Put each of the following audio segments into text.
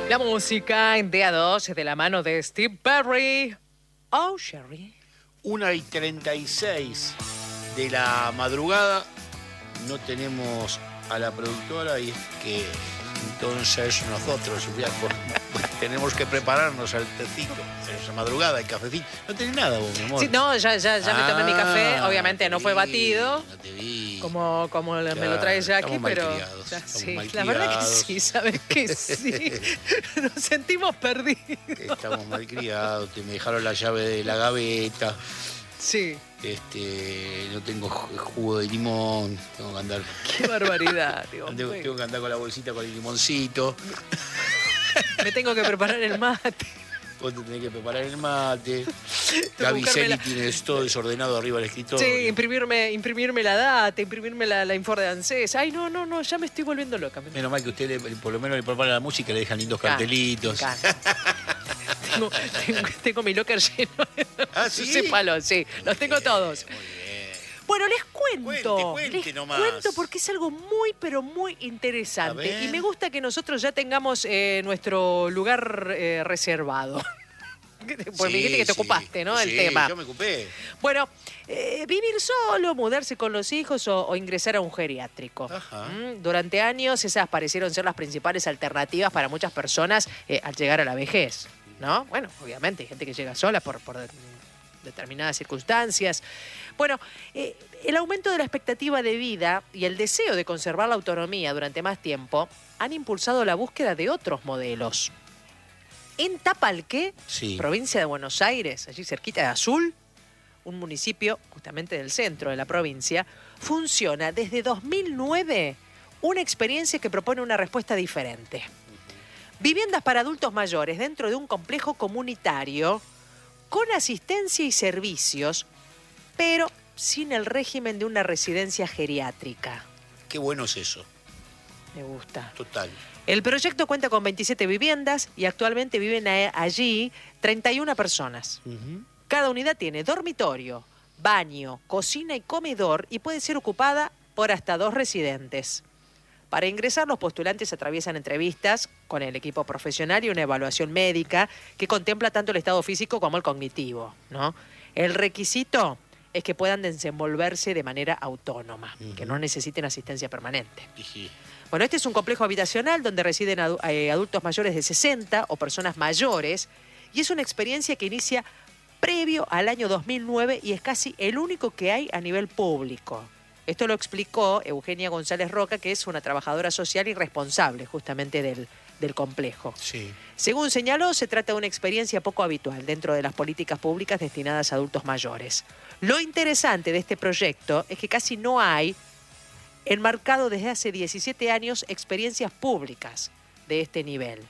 La música en DA2 de la mano de Steve Perry. Oh, Sherry. 1:36 de la madrugada. No tenemos a la productora y es que entonces nosotros tenemos que prepararnos al tecito. En esa madrugada, el cafecito. No tenés nada vos, mi amor. Sí, no, ya me tomé mi café. Obviamente no fue batido. No te vi. Como Claro, me lo trae Jackie, estamos pero malcriados, estamos sí, la malcriados. verdad que sí, ¿sabes que sí? Nos sentimos perdidos. Estamos malcriados, me dejaron la llave de la gaveta. Sí. No tengo jugo de limón, tengo que andar. Qué barbaridad, Dios mío. Tengo que andar con la bolsita con el limoncito. Me tengo que preparar el mate. Vos te tenés que preparar el mate. que Gaby buscarme Celi la- tiene todo desordenado arriba del escritorio. Sí, imprimirme la data, imprimirme la Infor de ANSES. Ay, no, ya me estoy volviendo loca. Menos mal que usted por lo menos le prepara la música y le dejan lindos cartelitos. Me encanta. Tengo mi locker lleno. ¿Ah, sí? Sépalo, sí, los tengo todos. Muy bien. Bueno, les cuento. Cuente les nomás. cuento porque es algo muy, pero muy A interesante. ver. Y me gusta que nosotros ya tengamos nuestro lugar reservado. Pues me dijiste que te ocupaste, ¿no? Del Sí, tema. yo me ocupé. Bueno, vivir solo, mudarse con los hijos o ingresar a un geriátrico. Ajá. Durante años esas parecieron ser las principales alternativas para muchas personas al llegar a la vejez, ¿no? Bueno, obviamente hay gente que llega sola por determinadas circunstancias. Bueno, el aumento de la expectativa de vida y el deseo de conservar la autonomía durante más tiempo han impulsado la búsqueda de otros modelos. En Tapalqué, Sí. provincia de Buenos Aires, allí cerquita de Azul, un municipio justamente del centro de la provincia, funciona desde 2009 una experiencia que propone una respuesta diferente. Viviendas para adultos mayores dentro de un complejo comunitario con asistencia y servicios, pero sin el régimen de una residencia geriátrica. Qué bueno es eso. Me gusta. Total. El proyecto cuenta con 27 viviendas y actualmente viven allí 31 personas. Ujú. Cada unidad tiene dormitorio, baño, cocina y comedor y puede ser ocupada por hasta 2 residentes. Para ingresar, los postulantes atraviesan entrevistas con el equipo profesional y una evaluación médica que contempla tanto el estado físico como el cognitivo, ¿no? El requisito es que puedan desenvolverse de manera autónoma, que no necesiten asistencia permanente. Sí. Bueno, este es un complejo habitacional donde residen adultos mayores de 60 o personas mayores y es una experiencia que inicia previo al año 2009 y es casi el único que hay a nivel público. Esto lo explicó Eugenia González Roca, que es una trabajadora social y responsable justamente del complejo. Sí. Según señaló, se trata de una experiencia poco habitual dentro de las políticas públicas destinadas a adultos mayores. Lo interesante de este proyecto es que casi no hay enmarcado desde hace 17 años experiencias públicas de este nivel.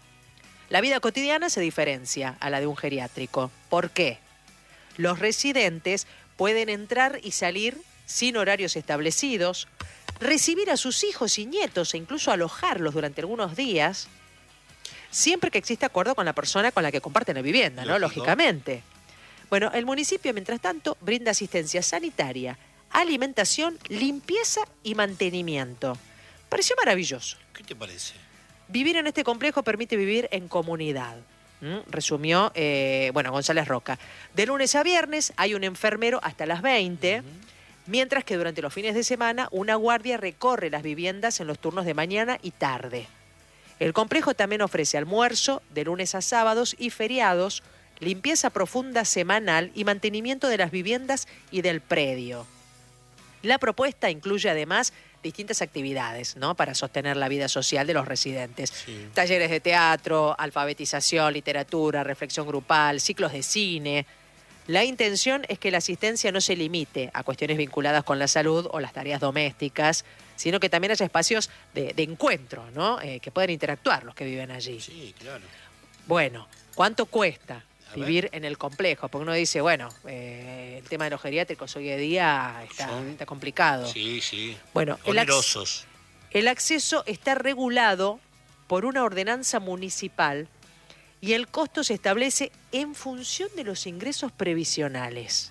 La vida cotidiana se diferencia a la de un geriátrico. ¿Por qué? Los residentes pueden entrar y salir sin horarios establecidos, recibir a sus hijos y nietos e incluso alojarlos durante algunos días, siempre que exista acuerdo con la persona con la que comparten la vivienda, ¿no? Lógico. Lógicamente. Bueno, el municipio, mientras tanto, brinda asistencia sanitaria, alimentación, limpieza y mantenimiento. Pareció maravilloso. ¿Qué te parece? Vivir en este complejo permite vivir en comunidad. Resumió González Roca. De lunes a viernes hay un enfermero hasta las 20, mientras que durante los fines de semana una guardia recorre las viviendas en los turnos de mañana y tarde. El complejo también ofrece almuerzo de lunes a sábados y feriados, limpieza profunda semanal y mantenimiento de las viviendas y del predio. La propuesta incluye además distintas actividades, ¿no?, para sostener la vida social de los residentes. Sí. Talleres de teatro, alfabetización, literatura, reflexión grupal, ciclos de cine. La intención es que la asistencia no se limite a cuestiones vinculadas con la salud o las tareas domésticas, sino que también haya espacios de encuentro, ¿no?, que puedan interactuar los que viven allí. Sí, claro. Bueno, ¿cuánto cuesta A vivir en el complejo? Porque uno dice, bueno, el tema de los geriátricos hoy en día está complicado. Sí, sí. Bueno, Onerosos. el acceso está regulado por una ordenanza municipal y el costo se establece en función de los ingresos previsionales.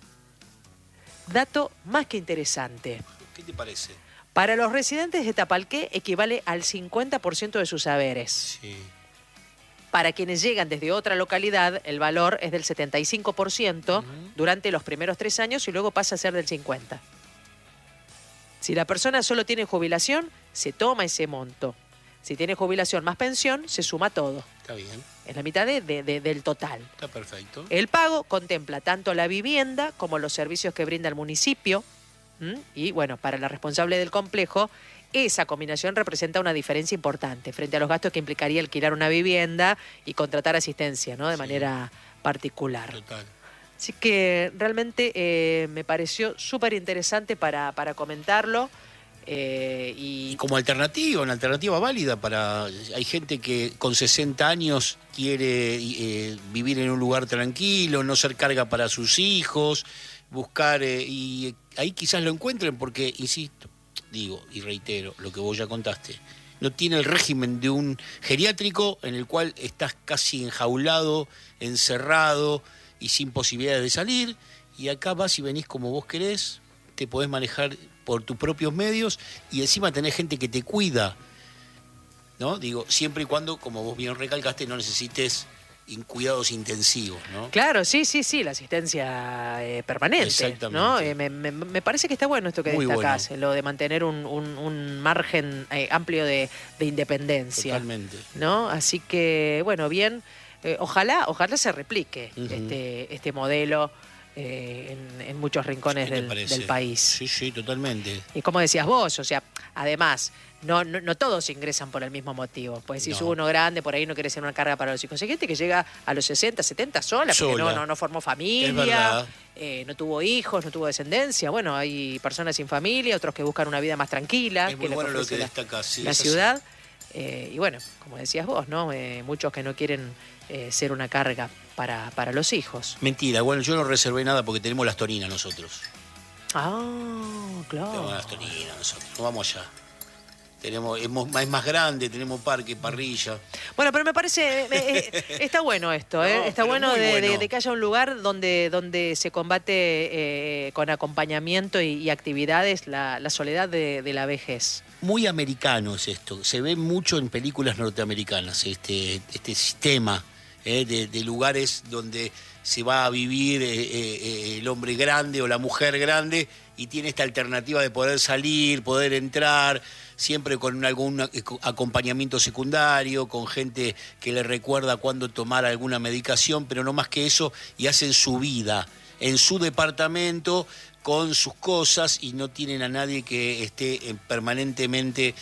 Dato más que interesante. ¿Qué te parece? Para los residentes de Tapalqué equivale al 50% de sus haberes. Sí. Para quienes llegan desde otra localidad, el valor es del 75% durante los primeros 3 años y luego pasa a ser del 50%. Si la persona solo tiene jubilación, se toma ese monto. Si tiene jubilación más pensión, se suma todo. Está bien. Es la mitad del total. Está perfecto. El pago contempla tanto la vivienda como los servicios que brinda el municipio. Y bueno, para la responsable del complejo, esa combinación representa una diferencia importante frente a los gastos que implicaría alquilar una vivienda y contratar asistencia, ¿no? De manera particular. Total. Así que realmente me pareció súper interesante para comentarlo. Y como alternativa, una alternativa válida para... Hay gente que con 60 años quiere vivir en un lugar tranquilo, no ser carga para sus hijos, buscar... y ahí quizás lo encuentren porque, insisto, digo y reitero lo que vos ya contaste, no tiene el régimen de un geriátrico en el cual estás casi enjaulado, encerrado y sin posibilidades de salir, y acá vas y venís como vos querés, te podés manejar por tus propios medios y encima tenés gente que te cuida, ¿no? Digo, siempre y cuando, como vos bien recalcaste, no necesites cuidados intensivos, ¿no? Claro, sí, la asistencia permanente. Exactamente. ¿No? Me parece que está bueno esto que Muy destacás, bueno. lo de mantener un margen amplio de independencia. Totalmente. ¿No? Así que, bueno, bien, ojalá se replique este modelo en muchos rincones del país. Sí, totalmente. Y como decías vos, o sea, además, no todos ingresan por el mismo motivo. Pues si No. uno grande, por ahí no quiere ser una carga para los hijos. Hay gente que llega a los 60, 70 sola, porque no formó familia, no tuvo hijos, no tuvo descendencia. Bueno, hay personas sin familia, otros que buscan una vida más tranquila. Es muy bueno lo que destacás, sí, la ciudad. Y bueno, como decías vos, ¿no? Muchos que no quieren ser una carga para los hijos. Mentira, bueno, yo no reservé nada porque tenemos las Torinas nosotros. Ah, claro. Tenemos las Torinas nosotros, no vamos allá. Es más grande, tenemos parque, parrilla. Bueno, pero me parece, está bueno esto, No, está bueno muy bueno. de que haya un lugar donde se combate con acompañamiento y actividades la soledad de la vejez. Muy americano es esto, se ve mucho en películas norteamericanas, este sistema de lugares donde se va a vivir el hombre grande o la mujer grande y tiene esta alternativa de poder salir, poder entrar, siempre con algún acompañamiento secundario, con gente que le recuerda cuándo tomar alguna medicación, pero no más que eso, y hacen su vida en su departamento con sus cosas y no tienen a nadie que esté permanentemente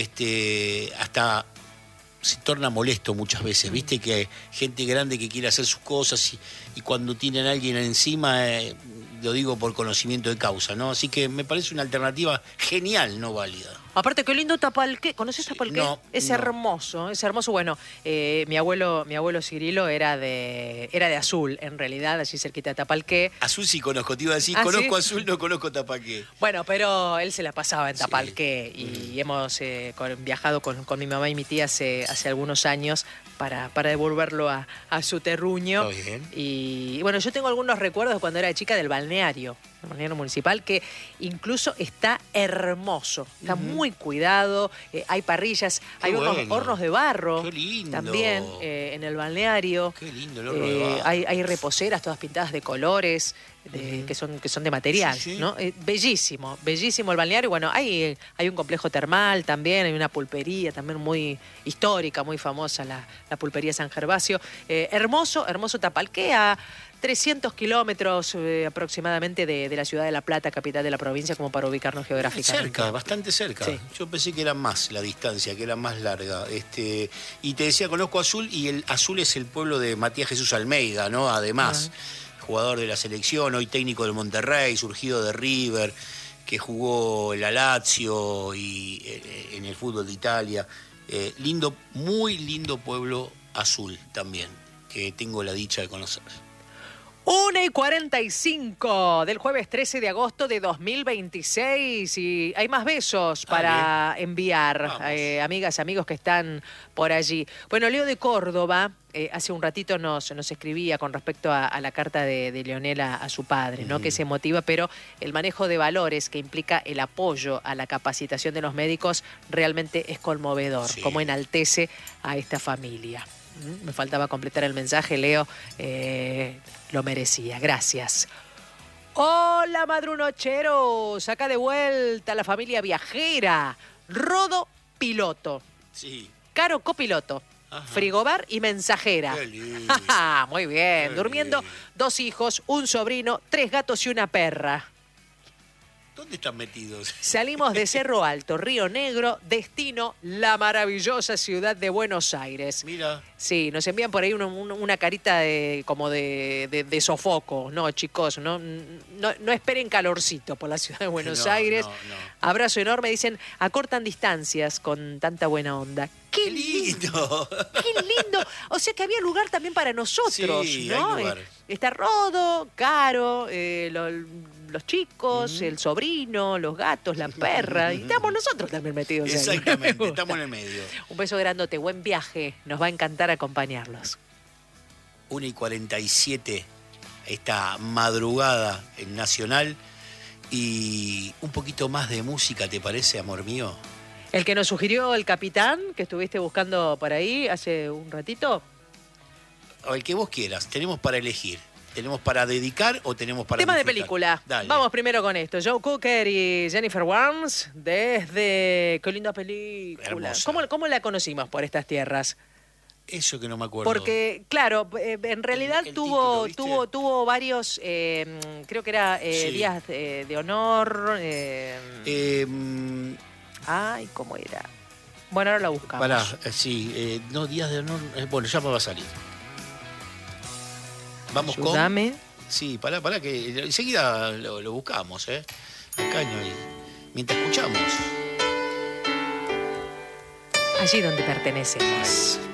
hasta... Se torna molesto muchas veces, viste que hay gente grande que quiere hacer sus cosas y cuando tienen a alguien encima, lo digo por conocimiento de causa, ¿no? Así que me parece una alternativa genial, no válida. Aparte, qué lindo Tapalqué. ¿Conoces Tapalqué? No, es no. hermoso, es hermoso. Bueno, mi abuelo Cirilo era de Azul, en realidad, allí cerquita de Tapalqué. Azul sí conozco, te iba a decir, ¿Ah, conozco sí? Azul, no conozco Tapalqué. Bueno, pero él se la pasaba en Sí. Tapalqué y hemos viajado con mi mamá y mi tía hace algunos años para devolverlo a su terruño. Está bien. Y bueno, yo tengo algunos recuerdos de cuando era chica del balneario municipal, que incluso está hermoso, está muy cuidado, hay parrillas, Qué hay unos bueno. hornos de barro Qué lindo. también en el balneario. Qué lindo el horno de barro. Hay reposeras todas pintadas de colores, que son de material, Sí, sí. ¿no? Bellísimo el balneario. Bueno, hay un complejo termal también, hay una pulpería también muy histórica, muy famosa, la pulpería San Gervasio. Hermoso Tapalqué, a 300 kilómetros aproximadamente de la ciudad de La Plata, capital de la provincia, como para ubicarnos geográficamente. Cerca, bastante cerca. Sí. Yo pensé que era más la distancia, que era más larga. Y te decía, conozco Azul, y el Azul es el pueblo de Matías Jesús Almeida, ¿no? Además, jugador de la selección, hoy técnico del Monterrey, surgido de River, que jugó en la Lazio y en el fútbol de Italia. Lindo, muy lindo pueblo Azul también, que tengo la dicha de conocer. 1:45 del jueves 13 de agosto de 2026 y hay más besos para enviar, amigas, amigos que están por allí. Bueno, Leo de Córdoba hace un ratito nos escribía con respecto a la carta de Leonel a su padre, ¿no? Que se motiva, pero el manejo de valores que implica el apoyo a la capacitación de los médicos realmente es conmovedor, Sí. como enaltece a esta familia. Me faltaba completar el mensaje, Leo. Lo merecía. Gracias. Hola, madrunocheros. Acá de vuelta la familia viajera. Rodo piloto. Sí. Caro copiloto. Ajá. Frigobar y mensajera. Qué lindo. Muy bien. Qué Durmiendo lindo. 2 hijos, un sobrino, 3 gatos y una perra. ¿Dónde están metidos? Salimos de Cerro Alto, Río Negro, destino la maravillosa ciudad de Buenos Aires. Mira. Sí, nos envían por ahí una carita como de sofoco. No, chicos, no esperen calorcito por la ciudad de Buenos No, Aires. no. Abrazo enorme, dicen, acortan distancias con tanta buena onda. ¡Qué ¡Qué lindo! ¡Qué lindo! O sea que había lugar también para nosotros, Sí, ¿no? hay lugar. Está Rodo, Caro, los chicos, el sobrino, los gatos, la perra. Y estamos nosotros también metidos ahí. Exactamente, estamos en el medio. Un beso grandote, buen viaje. Nos va a encantar acompañarlos. 1:47, esta madrugada en Nacional. Y un poquito más de música, ¿te parece, amor mío? El que nos sugirió el capitán, que estuviste buscando por ahí hace un ratito. O el que vos quieras, tenemos para elegir. ¿Tenemos para dedicar o tenemos para Tema de disfrutar? película. Dale. Vamos primero con esto. Joe Cooker y Jennifer Warnes desde... ¡Qué linda película! Hermosa. ¿Cómo la conocimos por estas tierras? Eso que no me acuerdo. Porque, claro, en realidad el tuvo, título, ¿viste? tuvo varios, creo que era Sí. días de honor. Ay, ¿cómo era? Bueno, ahora la buscamos. Pará, sí, no, Días de Honor. Bueno, ya me va a salir. Vamos Ayúdame. con. Sí, pará, que enseguida lo buscamos, ¿eh? Acá no hay. Mientras escuchamos. Allí donde pertenecemos.